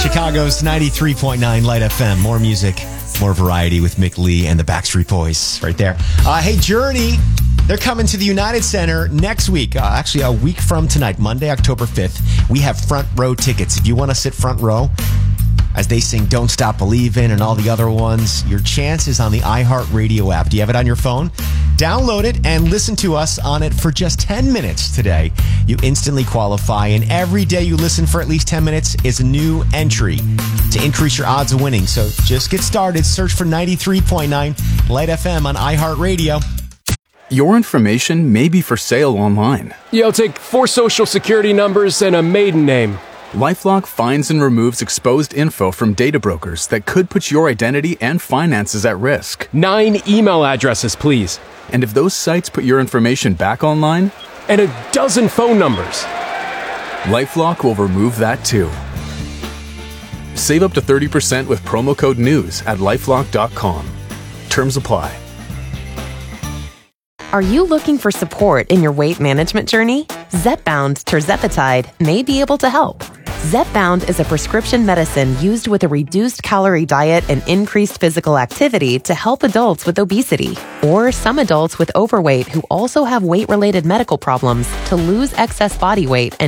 Chicago's 93.9 Light FM. More music, more variety with Mick Lee and the Backstreet Boys right there. Hey, Journey, they're coming to the United Center next week. Actually, a week from tonight, Monday, October 5th. We have front row tickets. If you want to sit front row, as they sing Don't Stop Believin' and all the other ones, your chance is on the iHeartRadio app. Do you have it on your phone? Download it and listen to us on it for just 10 minutes today. You instantly qualify, and every day you listen for at least 10 minutes is a new entry to increase your odds of winning. So just get started. Search for 93.9 Light FM on iHeartRadio. Your information may be for sale online. Yeah, I'll take 4 social security numbers and a maiden name. LifeLock finds and removes exposed info from data brokers that could put your identity and finances at risk. 9 email addresses, please. And if those sites put your information back online? And a dozen phone numbers. LifeLock will remove that too. Save up to 30% with promo code NEWS at LifeLock.com. Terms apply. Are you looking for support in your weight management journey? Zepbound tirzepatide may be able to help. Zepbound is a prescription medicine used with a reduced calorie diet and increased physical activity to help adults with obesity or some adults with overweight who also have weight-related medical problems to lose excess body weight and